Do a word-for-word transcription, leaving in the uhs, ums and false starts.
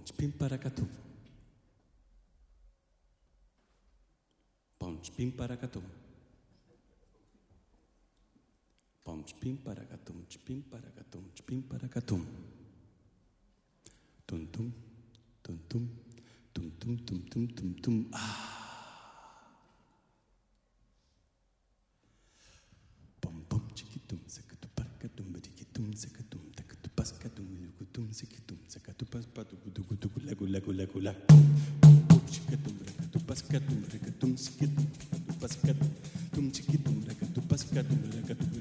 chpim paracatum. Pom chpim paracatum. Pom chpim paracatum, chpim paracatum, chpim paracatum. Tum tum, tum tum, tum tum tum tum tum tum. Ah. Pom pom chiquitum, sakatum paracatum, badikitum, sakatum, takatum, paskatum, lukutum, sikitum, sakatum, paspatu, kutukutu, lagu lagu lagu lagu. Chiquitum, rakatum, paskatum, rakatum, sikitum, paskatum, tum chiquitum, rakatum, paskatum, rakatum.